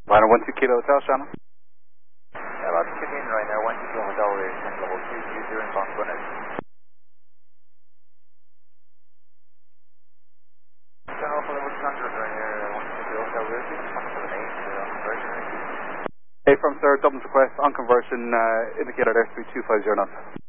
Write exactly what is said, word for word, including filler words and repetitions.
Minor one two Kilo Hotel, Shannon. Yeah, about to check in right now, one two Kilo Hotel, we're ten level two two zero in Boston. General for level two hundred right here, one two Kilo Hotel, we're just talking to the name, uh, conversion. Hey, from sir, Dublin's request on conversion, uh, indicator there three two five zero knots.